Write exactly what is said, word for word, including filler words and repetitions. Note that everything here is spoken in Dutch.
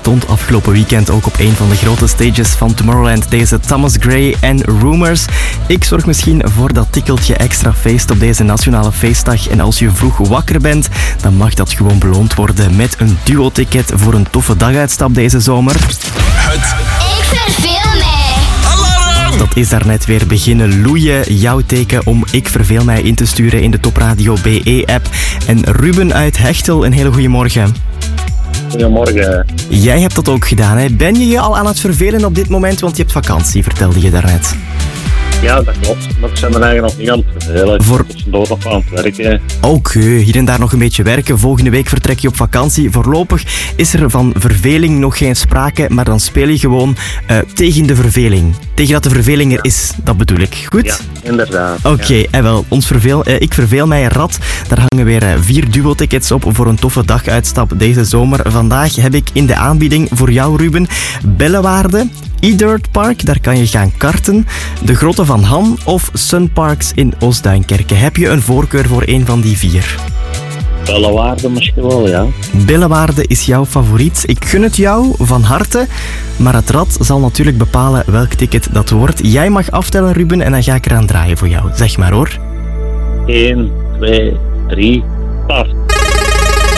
stond afgelopen weekend ook op een van de grote stages van Tomorrowland, deze Thomas Gray en Rumours. Ik zorg misschien voor dat tikkeltje extra feest op deze nationale feestdag. En als je vroeg wakker bent, dan mag dat gewoon beloond worden met een duo-ticket voor een toffe daguitstap deze zomer. Het Ik verveel mij. alarm! Dat is daarnet weer beginnen loeien. Jouw teken om Ik verveel mij in te sturen in de Top Radio B E-app. En Ruben uit Hechtel, een hele goede morgen. Goedemorgen. Jij hebt dat ook gedaan, hè? Ben je je al aan het vervelen op dit moment? Want je hebt vakantie, vertelde je daarnet. Ja, dat klopt. Maar ik ben me eigenlijk nog niet aan het vervelen. Voor- Ik ben tussendoor nog aan het werken. Oké, hier en daar nog een beetje werken. Volgende week vertrek je op vakantie. Voorlopig is er van verveling nog geen sprake, maar dan speel je gewoon uh, tegen de verveling. Tegen dat de verveling er is, dat bedoel ik. Goed? Ja, inderdaad. Oké, Ja. en wel, ons verveel, eh, ik verveel mij rad. Daar hangen weer eh, vier duo-tickets op voor een toffe daguitstap deze zomer. Vandaag heb ik in de aanbieding voor jou, Ruben, Bellewaarde, E-Dirt Park, daar kan je gaan karten, de Grotten van Han of Sunparks in Oostduinkerke. Heb je een voorkeur voor een van die vier? Bellewaarde misschien wel, ja. Bellewaarde is jouw favoriet. Ik gun het jou van harte, maar het rad zal natuurlijk bepalen welk ticket dat wordt. Jij mag aftellen, Ruben, en dan ga ik eraan draaien voor jou. Zeg maar hoor. één, twee, drie, start.